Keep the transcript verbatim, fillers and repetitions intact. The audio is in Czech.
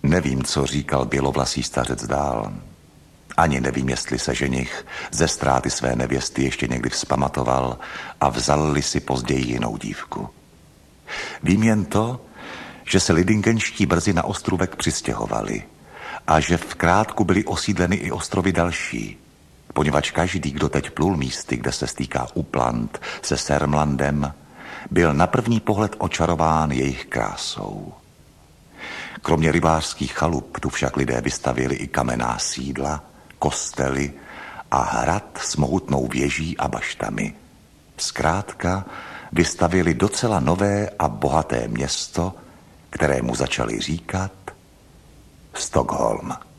Nevím, co říkal bělovlasý stařec dál. Ani nevím, jestli se ženich ze ztráty své nevěsty ještě někdy vzpamatoval a vzal-li si později jinou dívku. Vím jen to, že se lidingenští brzy na ostrůvek přistěhovali a že v krátku byly osídleny i ostrovy další, poněvadž každý, kdo teď plul místy, kde se stýká Upland se Sörmlandem, byl na první pohled očarován jejich krásou. Kromě rybářských chalup tu však lidé vystavěli i kamenná sídla, kostely a hrad s mohutnou věží a baštami. Zkrátka vystavěli docela nové a bohaté město, kterému začali říkat Stockholm.